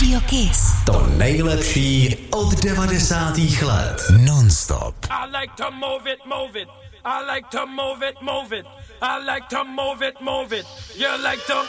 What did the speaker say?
Radio Kiss. To nejlepší od 90. let. Non-stop. I like to move it, move it. I like to move it, move it. I like to move it, move it. You like to